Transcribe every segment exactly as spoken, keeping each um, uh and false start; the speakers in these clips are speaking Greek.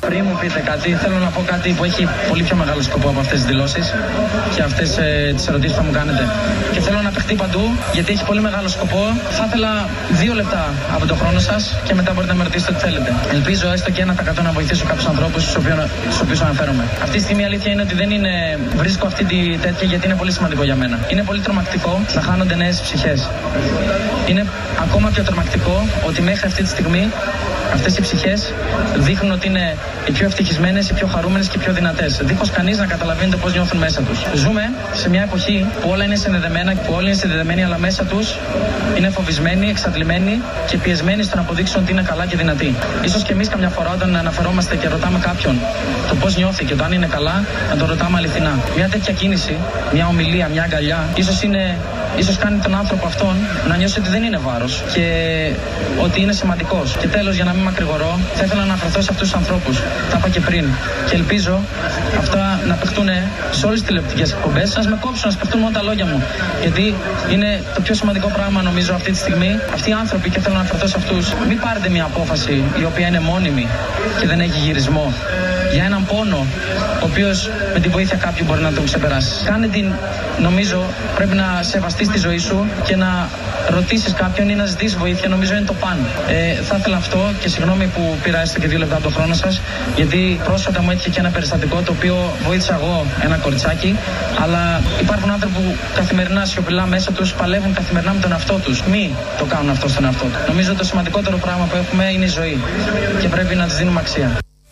Πριν μου πείτε κάτι, θέλω να πω κάτι που έχει πολύ πιο μεγάλο σκοπό από αυτές τις δηλώσεις και αυτές ε, τις ερωτήσεις που θα μου κάνετε. Και θέλω να παιχτεί παντού, γιατί έχει πολύ μεγάλο σκοπό. Θα ήθελα δύο λεπτά από τον χρόνο σας και μετά μπορείτε να με ρωτήσετε ό,τι θέλετε. Ελπίζω έστω και ένα τοις εκατό να βοηθήσω κάποιους ανθρώπους στους οποίους αναφέρομαι. Αυτή τη στιγμή η αλήθεια είναι ότι δεν είναι. Βρίσκω αυτή τη τέτοια γιατί είναι πολύ σημαντικό για μένα. Είναι πολύ τρομακτικό να χάνονται νέες ψυχές. Είναι ακόμα πιο τρομακτικό ότι μέχρι αυτή τη στιγμή αυτές οι ψυχές δείχνουν ότι είναι οι πιο ευτυχισμένες, οι πιο χαρούμενες και οι πιο δυνατές. Δίχως κανείς να καταλαβαίνει το πώς νιώθουν μέσα τους. Ζούμε σε μια εποχή που όλα είναι συνδεδεμένα, που όλοι είναι συνδεδεμένοι, αλλά μέσα τους είναι φοβισμένοι, εξαντλημένοι και πιεσμένοι στο να αποδείξουν ότι είναι καλά και δυνατοί. Ίσως και εμείς καμιά φορά όταν αναφερόμαστε και ρωτάμε κάποιον το πώς νιώθει και το αν είναι καλά, να το ρωτάμε αληθινά. Μια τέτοια κίνηση, μια ομιλία, μια αγκαλιά, ίσως είναι. Ίσως κάνει τον άνθρωπο αυτόν να νιώσει ότι δεν είναι βάρος και ότι είναι σημαντικός. Και τέλος, για να μην μακρηγορώ, θα ήθελα να αναφερθώ σε αυτούς τους ανθρώπους. Τα είπα και πριν. Και ελπίζω αυτά να παιχτούν σε όλες τις τηλεοπτικές εκπομπές. Ας με κόψουν, να σκεφτούν μόνο τα λόγια μου. Γιατί είναι το πιο σημαντικό πράγμα, νομίζω, αυτή τη στιγμή. Αυτοί οι άνθρωποι, και θέλω να αναφερθώ σε αυτούς, μην πάρετε μια απόφαση η οποία είναι μόνιμη και δεν έχει γυρισμό. Για έναν πόνο, ο οποίος με τη βοήθεια κάποιου μπορεί να τον ξεπεράσει. Κάνε την, νομίζω, πρέπει να σεβαστείς τη ζωή σου και να ρωτήσεις κάποιον ή να ζητήσεις βοήθεια, νομίζω είναι το παν. Ε, θα ήθελα αυτό και συγγνώμη που πήρα έστω και δύο λεπτά από τον χρόνο σας, γιατί πρόσφατα μου έτυχε και ένα περιστατικό το οποίο βοήθησα εγώ ένα κοριτσάκι, αλλά υπάρχουν άνθρωποι που καθημερινά σιωπηλά μέσα τους παλεύουν καθημερινά με τον εαυτό τους. Μη το κάνουν αυτό στον εαυτό του. Νομίζω το σημαντικότερο πράγμα που έχουμε είναι η ζωή και πρέπει να της δίνουμε αξία.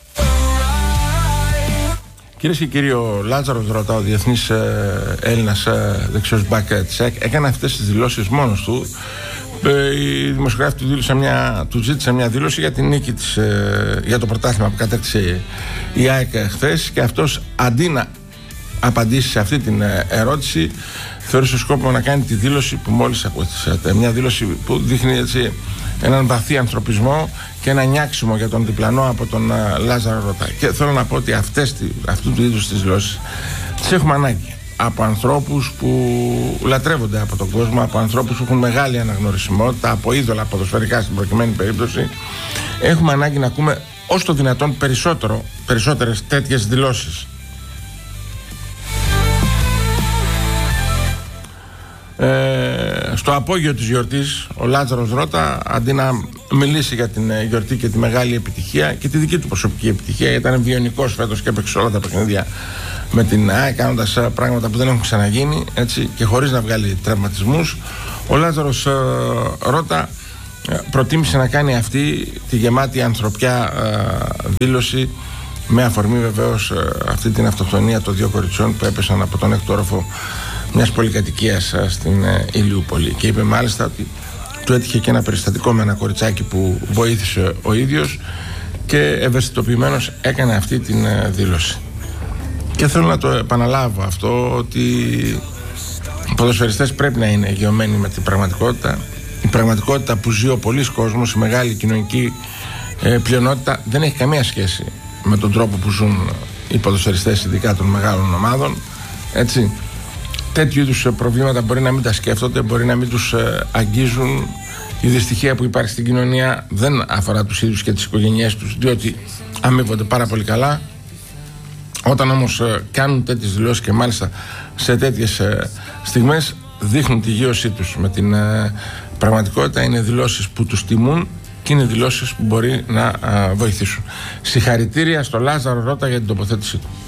Κυρίες και κύριοι, ο Λάζαρος Ρώτα, ο διεθνής ε, Έλληνας ε, δεξιός μπακ της ΑΕΚ, έκανε αυτές τις δηλώσεις μόνος του. Ε, οι δημοσιογράφοι του, δήλωσαν μια, του ζήτησαν μια δήλωση για την νίκη της, ε, για το πρωτάθλημα που κατέκτησε η ΑΕΚ χθες, και αυτός αντί να απαντήσει σε αυτή την ερώτηση, θεώρησε σκόπιμο να κάνει τη δήλωση που μόλις ακούσατε. Μια δήλωση που δείχνει έτσι έναν βαθύ ανθρωπισμό και ένα νιάξιμο για τον διπλανό από τον uh, Λάζαρο Ρώτα. Και θέλω να πω ότι αυτές, αυτού του είδους τις δηλώσεις τις έχουμε ανάγκη από ανθρώπους που λατρεύονται από τον κόσμο, από ανθρώπους που έχουν μεγάλη αναγνωρισιμότητα, από είδωλα ποδοσφαιρικά στην προκειμένη περίπτωση. Έχουμε ανάγκη να ακούμε ως το δυνατόν περισσότερο, περισσότερες τέτοιες δηλώσεις. Ε, στο απόγειο της γιορτής, ο Λάζαρος Ρώτα, αντί να μιλήσει για την γιορτή και τη μεγάλη επιτυχία και τη δική του προσωπική επιτυχία, ήταν βιονικός φέτος και έπαιξε όλα τα παιχνίδια με την ΑΕΚ, κάνοντας πράγματα που δεν έχουν ξαναγίνει, έτσι, και χωρίς να βγάλει τραυματισμούς, ο Λάζαρος ε, Ρώτα ε, προτίμησε να κάνει αυτή τη γεμάτη ανθρωπιά ε, δήλωση, με αφορμή βεβαίως ε, αυτή την αυτοκτονία των δύο κοριτσιών που έπεσαν από τον έκτο όροφο μιας πολυκατοικίας στην ε, Ηλιούπολη. Και είπε μάλιστα ότι του έτυχε και ένα περιστατικό με ένα κοριτσάκι που βοήθησε ο ίδιος, και ευαισθητοποιημένος έκανε αυτή την ε, δήλωση. Και θέλω να το επαναλάβω αυτό, ότι οι ποδοσφαιριστές πρέπει να είναι εγγυωμένοι με την πραγματικότητα. Η πραγματικότητα που ζει ο πολύς κόσμος, η μεγάλη κοινωνική ε, πλειονότητα, δεν έχει καμία σχέση με τον τρόπο που ζουν οι ποδοσφαιριστές, ειδικά των μεγάλων ομάδων, έτσι. Τέτοιου είδους προβλήματα μπορεί να μην τα σκέφτονται, μπορεί να μην τους ε, αγγίζουν. Η δυστυχία που υπάρχει στην κοινωνία δεν αφορά τους ίδιους και τις οικογένειές τους, διότι αμείβονται πάρα πολύ καλά. Όταν όμως ε, κάνουν τέτοιες δηλώσεις, και μάλιστα σε τέτοιες ε, στιγμές, δείχνουν τη γείωσή τους με την ε, πραγματικότητα. Είναι δηλώσεις που τους τιμούν και είναι δηλώσεις που μπορεί να ε, βοηθήσουν. Συγχαρητήρια στο Λάζαρο Ρώτα για την τοποθέτησή του.